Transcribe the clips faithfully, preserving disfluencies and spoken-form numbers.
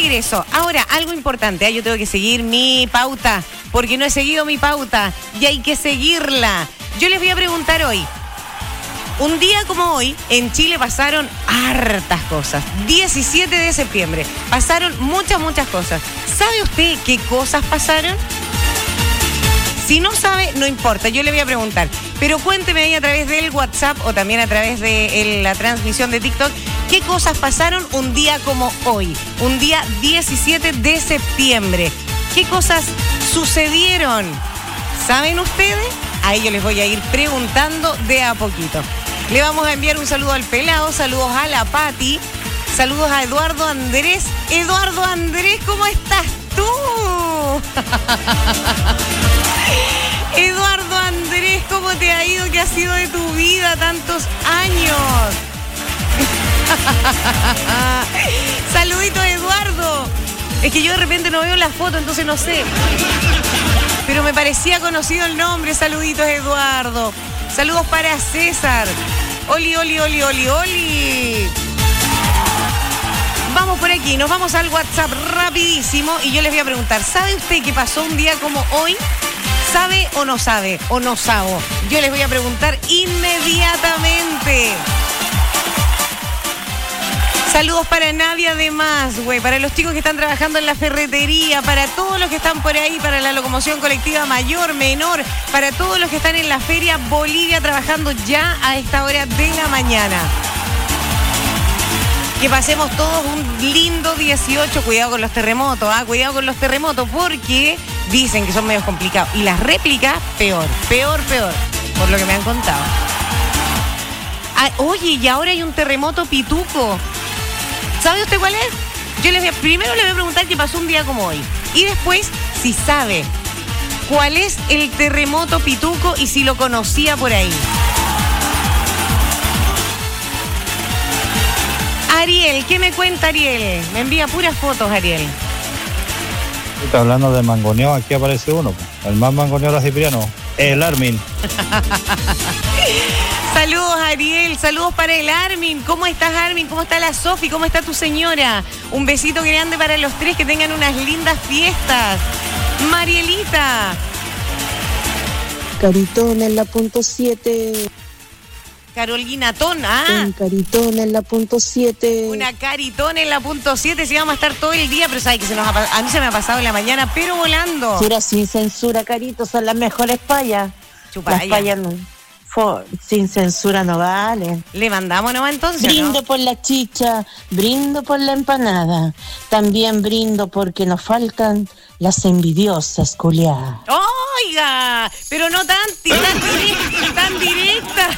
regreso. Ahora, algo importante, ¿eh? Yo tengo que seguir mi pauta, porque no he seguido mi pauta y hay que seguirla. Yo les voy a preguntar hoy. Un día como hoy, en Chile pasaron hartas cosas. diecisiete de septiembre. Pasaron muchas, muchas cosas. ¿Sabe usted qué cosas pasaron? Si no sabe, no importa, yo le voy a preguntar. Pero cuénteme ahí a través del WhatsApp o también a través de el, la transmisión de TikTok, ¿qué cosas pasaron un día como hoy? Un día diecisiete de septiembre. ¿Qué cosas sucedieron? ¿Saben ustedes? A ellos les voy a ir preguntando de a poquito. Le vamos a enviar un saludo al Pelado, saludos a la Pati, saludos a Eduardo Andrés. Eduardo Andrés, ¿cómo estás tú? Eduardo Andrés, ¿cómo te ha ido? ¿Qué ha sido de tu vida tantos años? Saludito a Eduardo. Es que yo de repente no veo la foto, entonces no sé. Pero me parecía conocido el nombre. Saluditos, Eduardo. Saludos para César. Oli, oli, oli, oli, oli. Vamos por aquí, nos vamos al WhatsApp rapidísimo y yo les voy a preguntar, ¿sabe usted qué pasó un día como hoy? ¿Sabe o no sabe? ¿O no sabo? Yo les voy a preguntar inmediatamente. Saludos para Nadia de Más, güey, para los chicos que están trabajando en la ferretería, para todos los que están por ahí, para la locomoción colectiva mayor, menor, para todos los que están en la Feria Bolivia trabajando ya a esta hora de la mañana. Que pasemos todos un lindo dieciocho, cuidado con los terremotos, ¿ah? Cuidado con los terremotos, porque dicen que son medios complicados. Y las réplicas, peor, peor, peor, por lo que me han contado. Ah, oye, y ahora hay un terremoto pituco. ¿Sabe usted cuál es? Yo les voy a, primero le voy a preguntar qué pasó un día como hoy. Y después, si sabe cuál es el terremoto pituco y si lo conocía por ahí. Ariel, ¿qué me cuenta Ariel? Me envía puras fotos, Ariel. Está hablando de mangoneo, aquí aparece uno. El más mangoneo era Cipriano, el Armin. Saludos, Ariel, saludos para el Armin. ¿Cómo estás, Armin? ¿Cómo está la Sofi? ¿Cómo está tu señora? Un besito grande para los tres, que tengan unas lindas fiestas. Marielita. Caritón en la punto siete. Carolina Ton, ah. Un caritón en la punto siete. Una caritón en la punto siete, sí, vamos a estar todo el día, pero sabes que se nos ha, a mí se me ha pasado en la mañana, pero volando. Censura sin censura, Carito, son las mejores payas. Chupaya. Las payas no, for, sin censura no valen. Le mandamos nomás entonces, Brindo ¿no? por la chicha, brindo por la empanada. También brindo porque nos faltan las envidiosas culiadas. Oiga, pero no tan, tan directa, tan directa.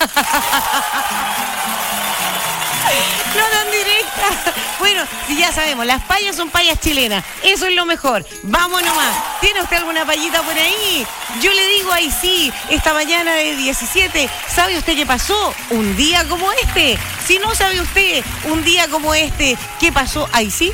No tan directa. Bueno, si ya sabemos, las payas son payas chilenas. Eso es lo mejor. Vamos nomás. ¿Tiene usted alguna payita por ahí? Yo le digo ahí sí, esta mañana de diecisiete. ¿Sabe usted qué pasó? Un día como este. Si no sabe usted un día como este, ¿qué pasó? Ahí sí.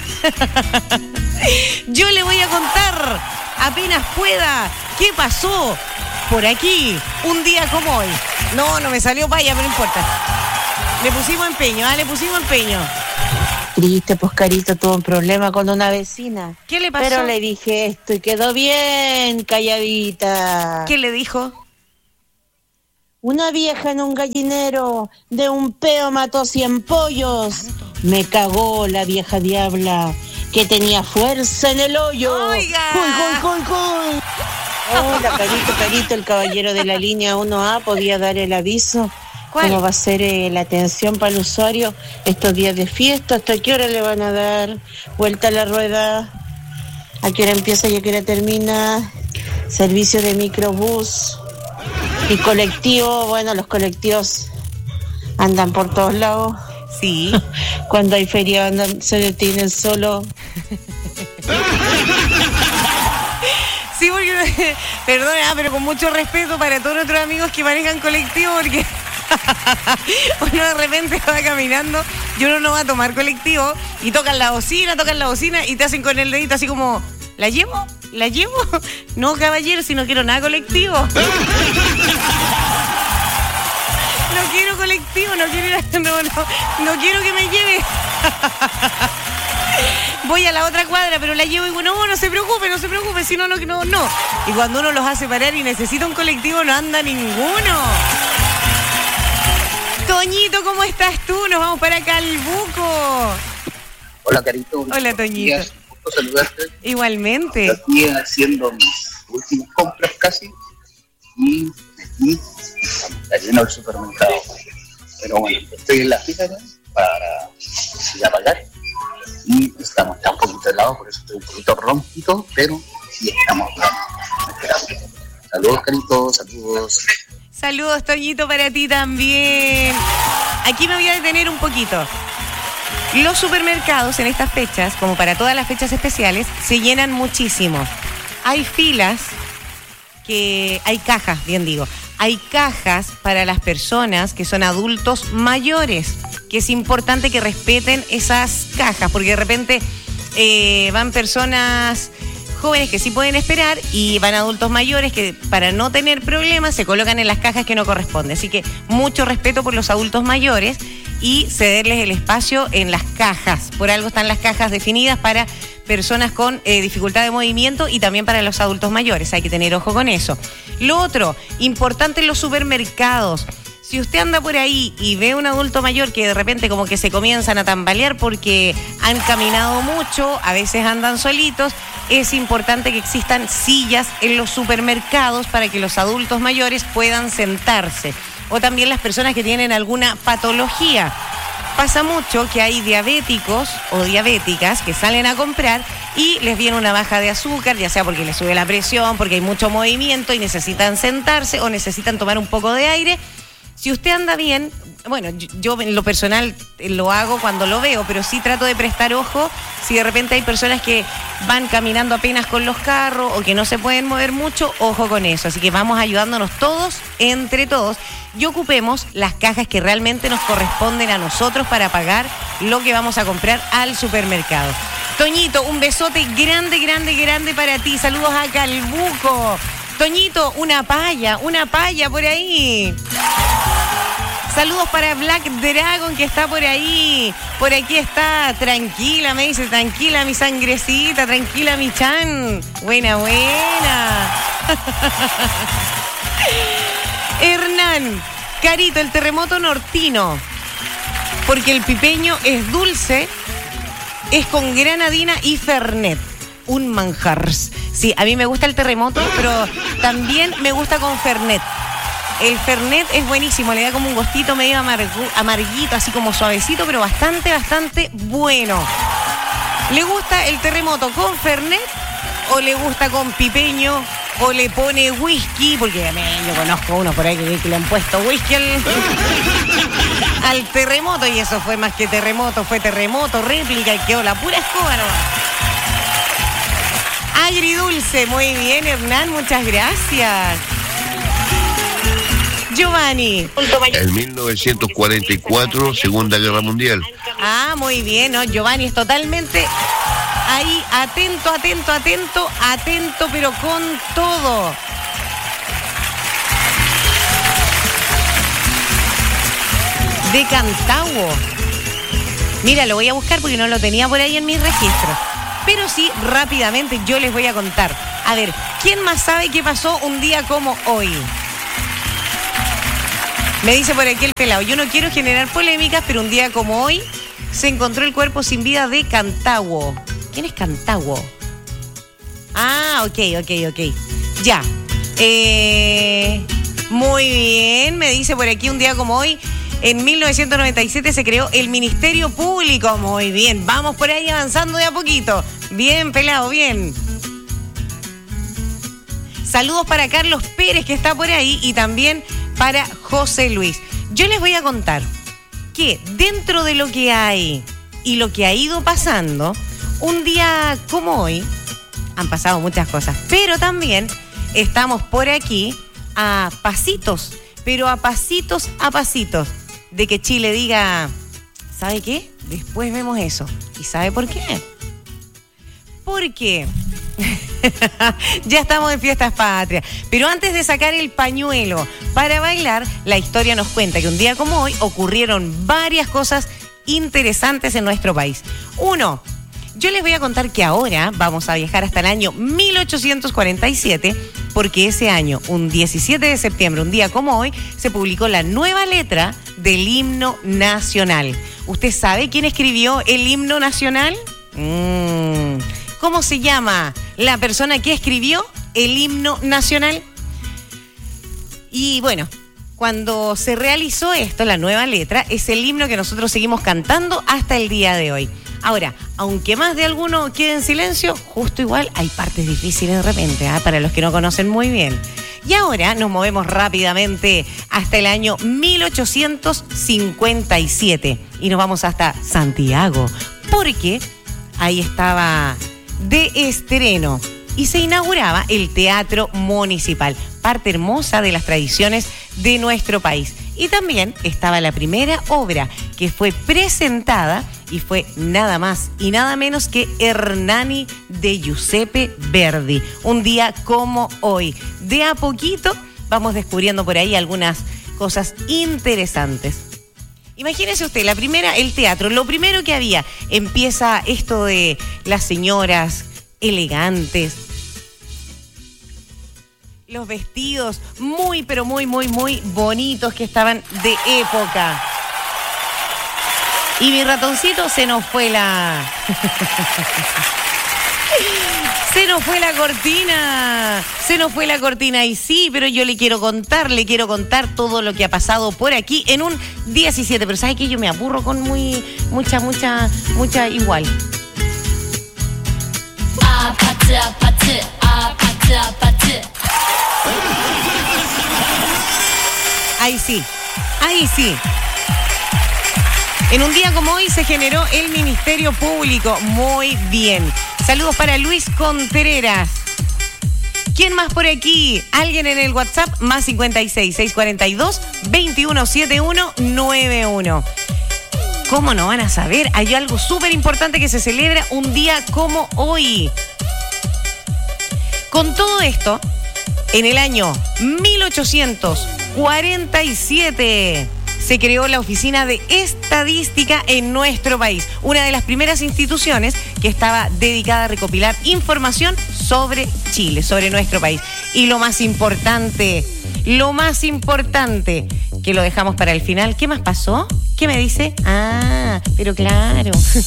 Yo le voy a contar apenas pueda qué pasó por aquí un día como hoy. No, no me salió paya, pero no importa. Le pusimos empeño, ¿ah? Le pusimos empeño. Triste, pues Carito tuvo un problema con una vecina. ¿Qué le pasó? Pero le dije esto y quedó bien calladita. ¿Qué le dijo? Una vieja en un gallinero de un peo mató cien pollos. Me cagó la vieja diabla que tenía fuerza en el hoyo. ¡Oiga! ¡Cuy, cuy, cuy, cuy! Hola, Carito, Carito, el caballero de la línea uno A podía dar el aviso. ¿Cuál? ¿Cómo va a ser eh, la atención para el usuario estos días de fiesta? ¿Hasta qué hora le van a dar vuelta a la rueda? ¿A qué hora empieza y a qué hora termina? Servicio de microbús y colectivo. Bueno, los colectivos andan por todos lados. Sí. Cuando hay feria andan, se detienen solo. Sí, porque, perdona, pero con mucho respeto para todos nuestros amigos que manejan colectivo, porque uno de repente va caminando y uno no va a tomar colectivo y tocan la bocina, tocan la bocina y te hacen con el dedito así como, ¿la llevo? ¿La llevo? No, caballero, si no quiero nada colectivo. No quiero colectivo, no quiero, no, no, no quiero que me lleve. voy a la otra cuadra, pero la llevo y bueno, no, no se preocupe, no se preocupe, si no, no, no, no. Y cuando uno los hace parar y necesita un colectivo, no anda ninguno. Toñito, ¿cómo estás tú? Nos vamos para Calbuco. Hola, Carito. Hola, Toñito. Un gusto saludarte. Igualmente. Estoy haciendo mis últimas compras casi y aquí está lleno el supermercado. Pero bueno, estoy en la fila ya para ir a pagar y estamos ya un poquito helados, por eso estoy un poquito ronquito, pero sí estamos esperando. Saludos, Carito, saludos. Saludos, Toñito, para ti también. Aquí me voy a detener un poquito. Los supermercados en estas fechas, como para todas las fechas especiales, se llenan muchísimo. Hay filas, que hay cajas, bien digo, hay cajas para las personas que son adultos mayores, que es importante que respeten esas cajas, porque de repente eh, van personas jóvenes que sí pueden esperar y van adultos mayores que para no tener problemas se colocan en las cajas que no corresponden. Así que mucho respeto por los adultos mayores y cederles el espacio en las cajas. Por algo están las cajas definidas para personas con eh, dificultad de movimiento y también para los adultos mayores. Hay que tener ojo con eso. Lo otro, importante en los supermercados. Si usted anda por ahí y ve a un adulto mayor que de repente como que se comienzan a tambalear porque han caminado mucho, a veces andan solitos, es importante que existan sillas en los supermercados para que los adultos mayores puedan sentarse. O también las personas que tienen alguna patología. Pasa mucho que hay diabéticos o diabéticas que salen a comprar y les viene una baja de azúcar, ya sea porque les sube la presión, porque hay mucho movimiento y necesitan sentarse o necesitan tomar un poco de aire. Si usted anda bien, bueno, yo en lo personal lo hago cuando lo veo, pero sí trato de prestar ojo si de repente hay personas que van caminando apenas con los carros o que no se pueden mover mucho, ojo con eso. Así que vamos ayudándonos todos, entre todos, y ocupemos las cajas que realmente nos corresponden a nosotros para pagar lo que vamos a comprar al supermercado. Toñito, un besote grande, grande, grande para ti. Saludos a Calbuco. Toñito, una paya, una paya por ahí. Saludos para Black Dragon que está por ahí. Por aquí está, tranquila, me dice, tranquila mi sangrecita, tranquila mi chan. Buena, buena. Hernán, Carito, el terremoto nortino. Porque el pipeño es dulce, es con granadina y fernet. Un manjar. Sí, a mí me gusta el terremoto, pero también me gusta con fernet. El fernet es buenísimo, le da como un gustito medio amargu- amarguito, así como suavecito, pero bastante, bastante bueno. ¿Le gusta el terremoto con fernet o le gusta con pipeño o le pone whisky? Porque yo conozco uno por ahí que, que le han puesto whisky al, al terremoto y eso fue más que terremoto, fue terremoto, réplica y quedó la pura escoba nomás. Agridulce, muy bien, Hernán, muchas gracias. Giovanni. En mil novecientos cuarenta y cuatro, Segunda Guerra Mundial. Ah, muy bien, ¿no? Giovanni es totalmente ahí, atento, atento, atento, atento, pero con todo. De Cantagüe. Mira, lo voy a buscar porque no lo tenía por ahí en mis registros. Pero sí, rápidamente yo les voy a contar. A ver, ¿quién más sabe qué pasó un día como hoy? Me dice por aquí el pelado, yo no quiero generar polémicas, pero un día como hoy se encontró el cuerpo sin vida de Cantagüe. ¿Quién es Cantagüe? Ah, ok, ok, ok. Ya. Eh, muy bien, me dice por aquí un día como hoy. En mil novecientos noventa y siete se creó el Ministerio Público. Muy bien, vamos por ahí avanzando de a poquito. Bien, pelado, bien. Saludos para Carlos Pérez, que está por ahí, y también para José Luis. Yo les voy a contar que dentro de lo que hay y lo que ha ido pasando, un día como hoy, han pasado muchas cosas, pero también estamos por aquí a pasitos, pero a pasitos, a pasitos, de que Chile diga, ¿sabe qué? Después vemos eso. ¿Y sabe por qué? Porque ya estamos en Fiestas Patrias. Pero antes de sacar el pañuelo para bailar, la historia nos cuenta que un día como hoy ocurrieron varias cosas interesantes en nuestro país. Uno, Yo les voy a contar que ahora vamos a viajar hasta el año mil ochocientos cuarenta y siete, porque ese año, un diecisiete de septiembre, un día como hoy, se publicó la nueva letra del himno nacional. ¿Usted sabe quién escribió el himno nacional? Mm, ¿Cómo se llama la persona que escribió el himno nacional? Y bueno, cuando se realizó esto, la nueva letra, es el himno que nosotros seguimos cantando hasta el día de hoy. Ahora, aunque más de alguno quede en silencio, justo igual hay partes difíciles de repente, ¿eh? Para los que no conocen muy bien. Y ahora nos movemos rápidamente hasta el año mil ochocientos cincuenta y siete y nos vamos hasta Santiago, porque ahí estaba de estreno y se inauguraba el Teatro Municipal, parte hermosa de las tradiciones de nuestro país. Y también estaba la primera obra que fue presentada y fue nada más y nada menos que Hernani de Giuseppe Verdi. Un día como hoy. De a poquito vamos descubriendo por ahí algunas cosas interesantes. Imagínese usted, la primera, el teatro, lo primero que había, empieza esto de las señoras elegantes, los vestidos muy, pero muy, muy, muy bonitos que estaban de época. Y mi ratoncito se nos fue la... Se nos fue la cortina, se nos fue la cortina y sí, pero yo le quiero contar, le quiero contar todo lo que ha pasado por aquí en un diecisiete, pero ¿sabe qué? Yo me aburro con muy, mucha, mucha, mucha igual. Ahí sí, ahí sí. En un día como hoy se generó el Ministerio Público. Muy bien. Saludos para Luis Contreras. ¿Quién más por aquí? ¿Alguien en el WhatsApp? Más cincuenta y seis, seiscientos cuarenta y dos, veintiuno setenta y uno noventa y uno. ¿Cómo no van a saber? Hay algo súper importante que se celebra un día como hoy. Con todo esto, en el año mil ochocientos cuarenta y siete... se creó la Oficina de Estadística en nuestro país, una de las primeras instituciones que estaba dedicada a recopilar información sobre Chile, sobre nuestro país. Y lo más importante, lo más importante, que lo dejamos para el final, ¿qué más pasó? ¿Qué me dice? Ah, pero claro.